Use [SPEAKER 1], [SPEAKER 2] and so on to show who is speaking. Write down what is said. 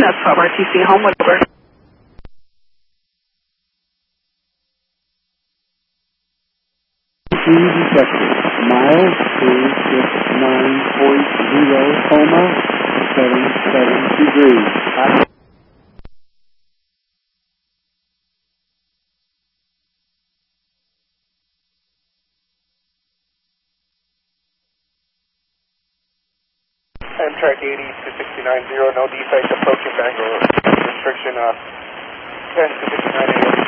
[SPEAKER 1] that's 12 RTC, Homewood, over.
[SPEAKER 2] Detected. Miles 269.0, coma, 77 degrees.
[SPEAKER 3] Amtrak 80 to 690, no defect, approaching Bangalore. Restriction 10 to 59 AM.